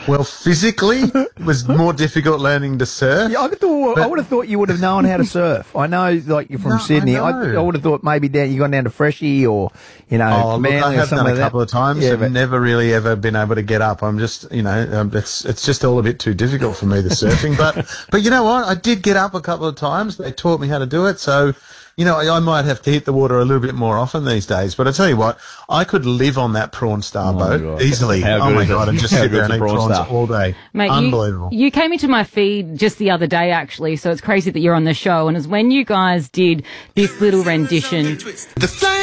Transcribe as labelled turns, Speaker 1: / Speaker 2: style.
Speaker 1: Well, physically, it was more difficult learning to surf.
Speaker 2: Yeah, I would have thought you would have known how to surf. I know, like, you're from Sydney. I would have thought maybe you gone down to Freshie or, Manly
Speaker 1: I have
Speaker 2: or something
Speaker 1: done
Speaker 2: like
Speaker 1: a
Speaker 2: that.
Speaker 1: couple of times.
Speaker 2: Yeah,
Speaker 1: I've never really ever been able to get up. I'm just, it's just all a bit too difficult for me, the surfing. But you know what? I did get up a couple of times. They taught me how to do it. So, I might have to hit the water a little bit more often these days. But I tell you what, I could live on that Prawn Star boat easily.
Speaker 3: How
Speaker 1: Oh
Speaker 3: good
Speaker 1: my
Speaker 3: is it?
Speaker 1: God, and just
Speaker 3: How
Speaker 1: sit there
Speaker 3: good's
Speaker 1: and
Speaker 3: the
Speaker 1: eat
Speaker 3: Prawn
Speaker 1: prawns
Speaker 3: Star?
Speaker 1: all day.
Speaker 4: Mate,
Speaker 1: Unbelievable.
Speaker 4: You came into my feed just the other day, actually, so it's crazy that you're on the show. And it's when you guys did this little rendition.